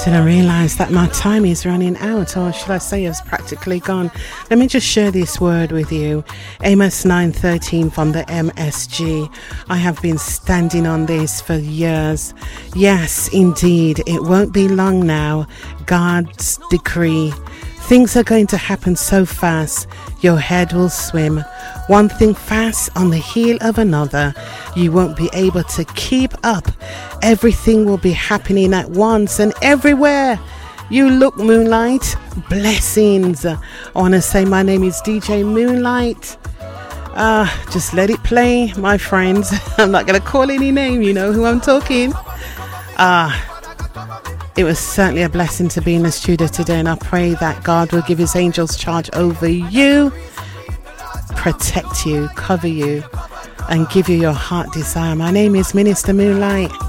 didn't realize that my time is running out, or should I say it's practically gone. Let me just share this word with you. Amos 9:13 from the MSG. I have been standing on this for years. Yes, indeed, it won't be long now. God's decree. Things are going to happen so fast, your head will swim. One thing fast on the heel of another. You won't be able to keep up. Everything will be happening at once and everywhere. You look, Moonlight. Blessings. I want to say my name is DJ Moonlight. Just let it play, my friends. I'm not going to call any name. You know who I'm talking. It was certainly a blessing to be in the studio today, and I pray that God will give his angels charge over you, protect you, cover you, and give you your heart desire. My name is Minister Moonlight.